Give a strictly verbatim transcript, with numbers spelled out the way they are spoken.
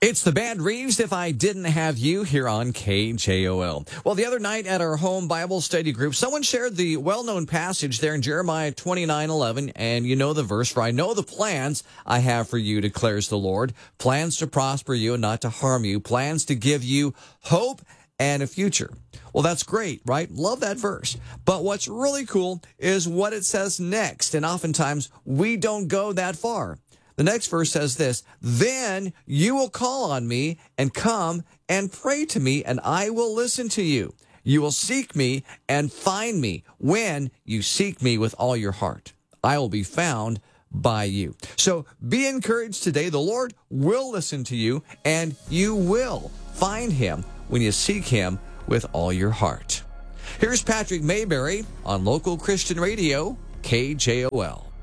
It's the band Reeves, If I Didn't Have You, here on K J O L. Well, the other night at our home Bible study group, someone shared the well-known passage there in Jeremiah twenty-nine eleven, and you know the verse, "For I know the plans I have for you, declares the Lord, plans to prosper you and not to harm you, plans to give you hope and a future." Well, that's great, right? Love that verse. But what's really cool is what it says next, and oftentimes we don't go that far. The next verse says this, "Then you will call on me and come and pray to me, and I will listen to you. You will seek me and find me when you seek me with all your heart. I will be found by you." So be encouraged today. The Lord will listen to you, and you will find him when you seek him with all your heart. Here's Patrick Mayberry on Local Christian Radio, K J O L.